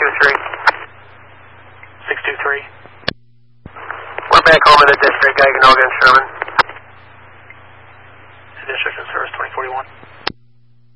623. 623. We're back home in the district, Gaganoga and Sherman. The district in service 2041.